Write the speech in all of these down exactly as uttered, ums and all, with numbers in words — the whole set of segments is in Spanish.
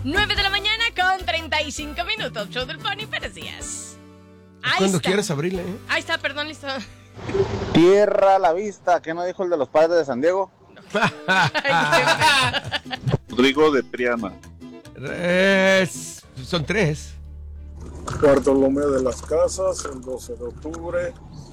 nueve de la mañana con treinta y cinco minutos. Show del Pony, buenos días. Ahí Cuando está. quieras abrirle, ¿eh? Ahí está, perdón, listo. Tierra a la vista, ¿qué no dijo el de los padres de San Diego? Rodrigo de Triana. Es- son tres. Bartolomé de las Casas, el doce de octubre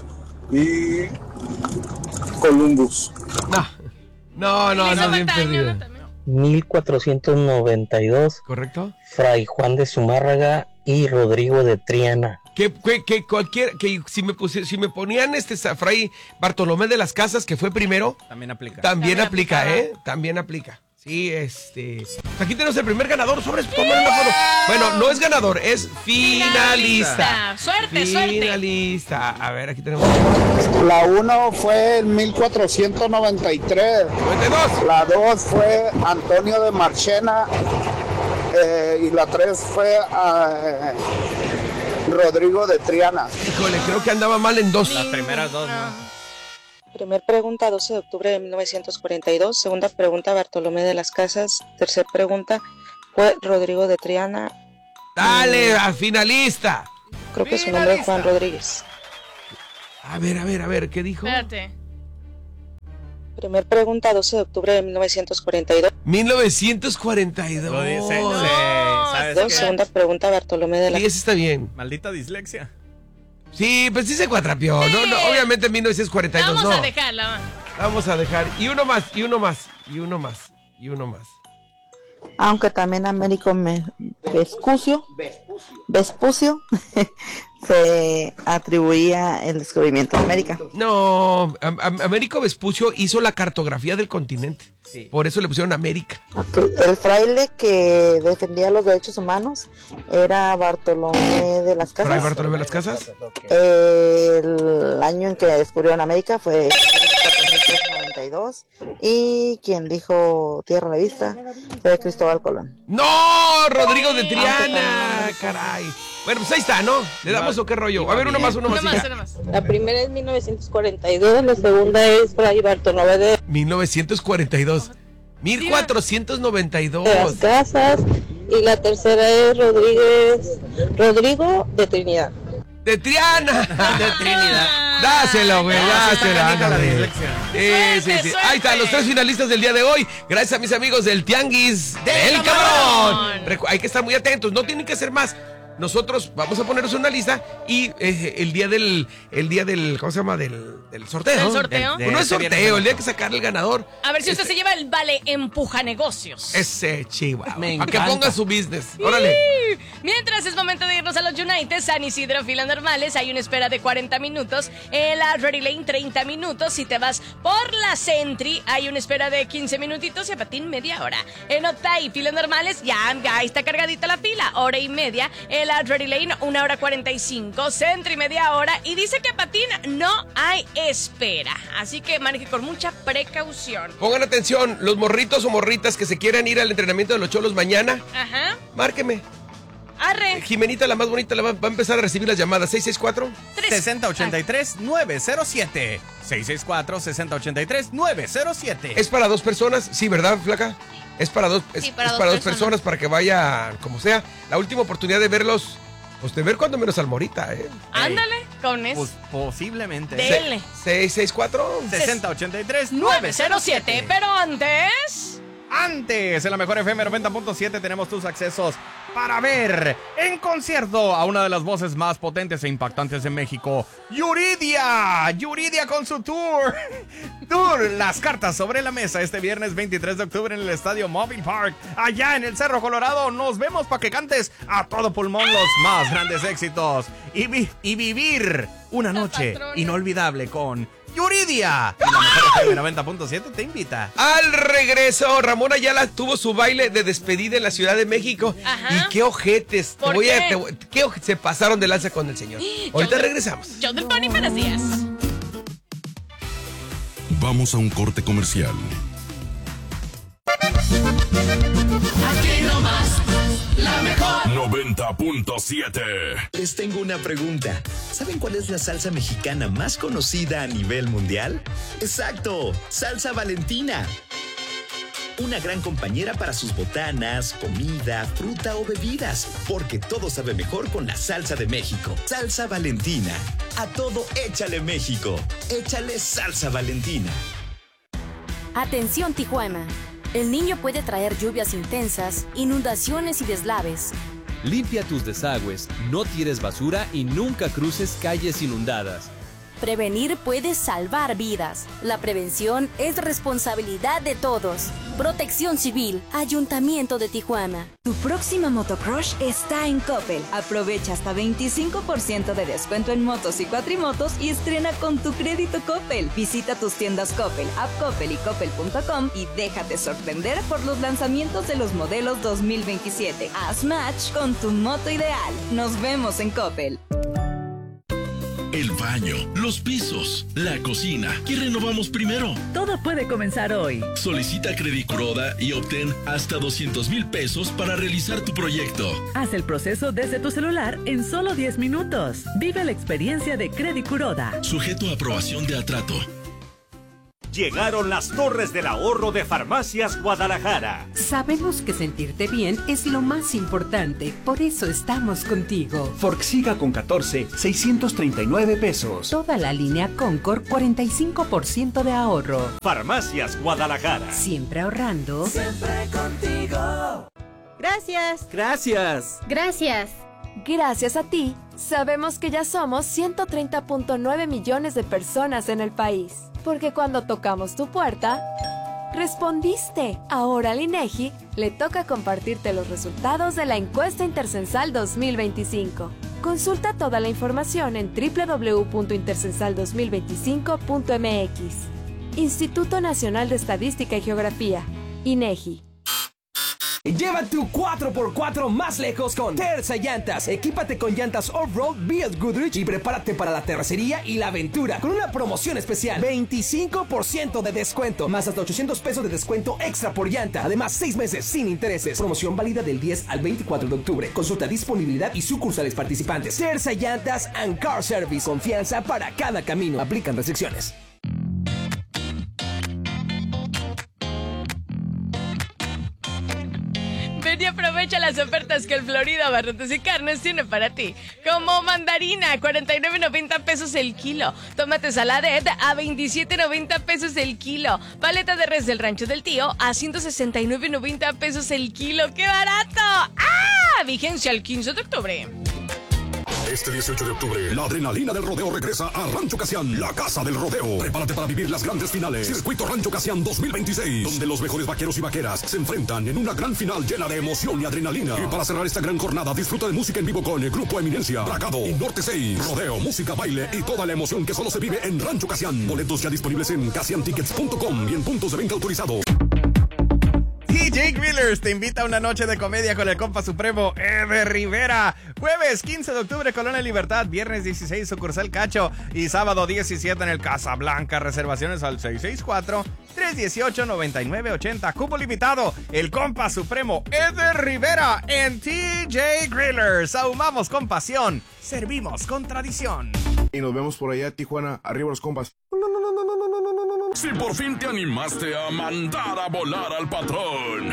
y Columbus. No, no, no, Elisa no, bien Montaño, perdida. ¿no? También. mil cuatrocientos noventa y dos, ¿Correcto? Fray Juan de Zumárraga y Rodrigo de Triana. Que, que, que cualquier, que si me pusi- si me ponían este sa- Fray Bartolomé de las Casas, que fue primero, También aplica. también, También aplica, aplicaba. ¿eh? También aplica. Sí, este. Aquí tenemos el primer ganador sobre tomar una foto. Bueno, no es ganador, es finalista. Suerte, suerte. Finalista. A ver, aquí tenemos. La uno fue en mil cuatrocientos noventa y tres. noventa y dos. La dos fue Antonio de Marchena. eh, y la tres fue eh, Rodrigo de Triana. Híjole, creo que andaba mal en dos. Las primeras dos, ¿no? Primer pregunta, doce de octubre de mil novecientos cuarenta y dos. Segunda pregunta, Bartolomé de las Casas. Tercer pregunta, fue Rodrigo de Triana. Dale, a finalista. Creo que su nombre es Juan Rodríguez. A ver, a ver, a ver, ¿qué dijo? Espérate. Primer pregunta, doce de octubre de mil novecientos cuarenta y dos. mil novecientos cuarenta y dos. Lo dice, No, sí, ¿sabes Dos, qué? segunda pregunta, Bartolomé de las Sí, ese está bien. Maldita dislexia. Sí, pues sí se cuatrapió. No, no, obviamente en mil novecientos cuarenta y dos Vamos no. a dejarla. Vamos a dejar. Y uno más, y uno más, y uno más, y uno más. Aunque también Américo Me- Vespucio, Vespucio se atribuía el descubrimiento de América. No, Am- Am- Américo Vespucio hizo la cartografía del continente. Sí. Por eso le pusieron América. El fraile que defendía los derechos humanos era Bartolomé de las Fray Casas. Bartolomé de las Casas. El año en que descubrieron América fue mil cuatrocientos noventa y dos y quien dijo Tierra a la vista fue Cristóbal Colón. No, Rodrigo de Triana, caray. Bueno, pues ahí está, ¿no? ¿Le damos o qué rollo? A ver, uno más, uno más. Una más, hija. una más. La primera es mil novecientos cuarenta y dos, la segunda es Fray Bartolomé de mil novecientos cuarenta y dos. mil cuatrocientos noventa y dos. las Casas y la tercera es Rodríguez, Rodrigo de Trinidad. De Triana. De Trinidad. Dáselo, güey, Ah, sí está dáselo. canija la ándale. dislexia. Sí, sí, Suerte, sí. suerte. Ahí están los tres finalistas del día de hoy. Gracias a mis amigos del Tianguis del Camarón. Camarón. Recu- Hay que estar muy atentos, no tienen que hacer más. Nosotros vamos a ponernos una lista y eh, el día del, el día del, ¿cómo se llama? Del, del sorteo. ¿Del sorteo? Del- no es Este viernes. sorteo, el día que sacar el ganador. A ver si usted Este- se lleva el vale empuja negocios. Ese chihuahua. Me Para que encanta. ponga su business. Órale. Sí. Mientras es momento de irnos a los United, San Isidro Filas Normales, hay una espera de cuarenta minutos, en la Ready Lane treinta minutos, si te vas por la Sentry hay una espera de quince minutitos y a Patín media hora. En Otay, Filas Normales, ya, ya está cargadita la fila, hora y media, en la Ready Lane una hora cuarenta y cinco, Sentry media hora y dice que a Patín no hay espera, así que maneje con mucha precaución. Pongan atención, los morritos o morritas que se quieran ir al entrenamiento de los cholos mañana, Ajá, márqueme. arre. Jimenita, la más bonita, la va, va a empezar a recibir las llamadas. seis seis cuatro. sesenta ochenta y tres nueve cero siete. seis seis cuatro sesenta ochenta y tres nueve cero siete. ¿Es para dos personas? Sí, ¿verdad, flaca? Es para dos, es, Sí, para es dos para dos personas. personas para que vaya como sea. La última oportunidad de verlos, pues de ver cuando menos al Morita, ¿eh? Ándale, con eso. Pues posiblemente. De- Dele. seis seis cuatro. sesenta ochenta y tres nueve cero siete, pero antes... Antes, en la mejor F M noventa punto siete tenemos tus accesos para ver en concierto a una de las voces más potentes e impactantes de México, Yuridia. Yuridia con su tour. Tour, las cartas sobre la mesa este viernes veintitrés de octubre en el Estadio Mobile Park, allá en el Cerro Colorado. Nos vemos para que cantes a todo pulmón los más grandes éxitos y, vi- y vivir una noche patrona. inolvidable con Yuridia. Y la mejor F M noventa punto siete te invita. Al regreso, Ramón Ayala tuvo su baile de despedida en la Ciudad de México. Ajá. Y qué ojetes. Te ¿Por voy a- qué? te voy- qué oje- se pasaron de lanza con el señor. Ahorita Yo- regresamos. Show del Pony, buenos días. Vamos a un corte comercial. Aquí nomás, la mejor. noventa punto siete. Les tengo una pregunta. ¿Saben cuál es la salsa mexicana más conocida a nivel mundial? Exacto, salsa Valentina. una gran compañera para sus botanas, comida, fruta o bebidas, porque todo sabe mejor con la salsa de México. Salsa Valentina. A todo échale México. Échale Salsa Valentina. Atención Tijuana. El niño puede traer lluvias intensas, inundaciones y deslaves. Limpia tus desagües, no tires basura y nunca cruces calles inundadas. Prevenir puede salvar vidas. La prevención es responsabilidad de todos. Protección Civil, Ayuntamiento de Tijuana. Tu próxima motocrush está en Coppel. Aprovecha hasta veinticinco por ciento de descuento en motos y cuatrimotos y estrena con tu crédito Coppel. Visita tus tiendas Coppel, App Coppel y Coppel punto com y déjate sorprender por los lanzamientos de los modelos dos mil veintisiete. Haz match con tu moto ideal. Nos vemos en Coppel. El baño, los pisos, la cocina. ¿Qué renovamos primero? Todo puede comenzar hoy. Solicita Credit Kuroda y obtén hasta doscientos mil pesos para realizar tu proyecto. Haz el proceso desde tu celular en solo diez minutos. Vive la experiencia de Credit Kuroda. Sujeto a aprobación de Atrato. Llegaron las Torres del Ahorro de Farmacias Guadalajara. Sabemos que sentirte bien es lo más importante, por eso estamos contigo. Forxiga con catorce, seiscientos treinta y nueve pesos. Toda la línea Concord, cuarenta y cinco por ciento de ahorro. Farmacias Guadalajara. Siempre ahorrando. Siempre contigo. Gracias. Gracias. Gracias. Gracias a ti, sabemos que ya somos ciento treinta punto nueve millones de personas en el país. Porque cuando tocamos tu puerta, respondiste. Ahora al INEGI le toca compartirte los resultados de la encuesta Intercensal dos mil veinticinco. Consulta toda la información en doble u doble u doble u punto intercensal dos mil veinticinco punto m x. Instituto Nacional de Estadística y Geografía, INEGI. Lleva tu cuatro por cuatro más lejos con Terza Llantas. Equípate con llantas off-road Built Goodrich y prepárate para la terracería y la aventura con una promoción especial. veinticinco por ciento de descuento, más hasta ochocientos pesos de descuento extra por llanta. Además, seis meses sin intereses. Promoción válida del diez al veinticuatro de octubre. Consulta disponibilidad y sucursales participantes. Terza Llantas and Car Service. Confianza para cada camino. Aplican restricciones. Ven y aprovecha las ofertas que el Florida Abarrotes y Carnes tiene para ti. Como mandarina, cuarenta y nueve noventa pesos el kilo. Tomate saladet a veintisiete noventa pesos el kilo. Paleta de res del Rancho del Tío a ciento sesenta y nueve noventa pesos el kilo. ¡Qué barato! ¡Ah! Vigencia el quince de octubre. Este dieciocho de octubre, la adrenalina del rodeo regresa a Rancho Casián, la casa del rodeo. Prepárate para vivir las grandes finales. Circuito Rancho Casián dos mil veintiséis, donde los mejores vaqueros y vaqueras se enfrentan en una gran final llena de emoción y adrenalina. Y para cerrar esta gran jornada, disfruta de música en vivo con el Grupo Eminencia, Bragado y Norte seis. Rodeo, música, baile y toda la emoción que solo se vive en Rancho Casián. Boletos ya disponibles en casian tickets punto com y en puntos de venta autorizados. D J Grillers te invita a una noche de comedia con el compa supremo Eder Rivera. Jueves quince de octubre, Colonia Libertad. Viernes dieciséis, sucursal Cacho. Y sábado diecisiete en el Casablanca. Reservaciones al seis seis cuatro, tres uno ocho, nueve nueve ocho cero. Cupo limitado. El compa supremo Eder Rivera en D J Grillers. Ahumamos con pasión. Servimos con tradición. Y nos vemos por allá, Tijuana. Arriba los compas. Si por fin te animaste a mandar a volar al patrón,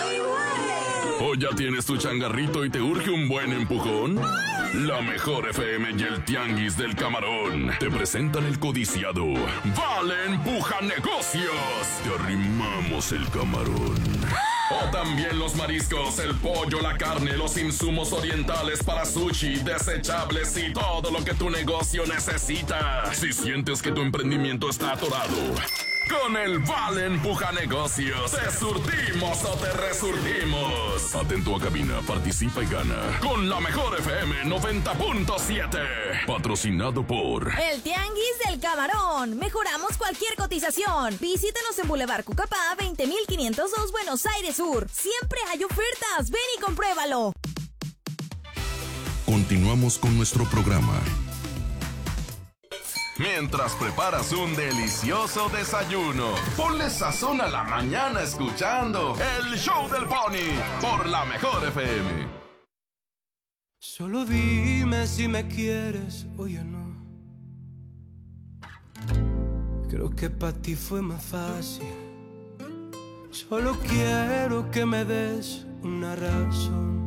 o ya tienes tu changarrito y te urge un buen empujón, la mejor F M y el Tianguis del Camarón te presentan el codiciado Vale Empuja Negocios. Te arrimamos el camarón. O también los mariscos, el pollo, la carne, los insumos orientales para sushi, desechables y todo lo que tu negocio necesita. Si sientes que tu emprendimiento está atorado, con el Vale Empuja Negocios, te surtimos o te resurtimos. Atento a cabina, participa y gana con la mejor F M noventa punto siete. Patrocinado por El Tianguis del Camarón. Mejoramos cualquier cotización. Visítenos en Boulevard Cucapá, veinte mil quinientos dos, Buenos Aires Sur. Siempre hay ofertas. Ven y compruébalo. Continuamos con nuestro programa. Mientras preparas un delicioso desayuno, ponle sazón a la mañana escuchando el Show del Pony por la mejor F M. Solo dime si me quieres o ya no. Creo que para ti fue más fácil. Solo quiero que me des una razón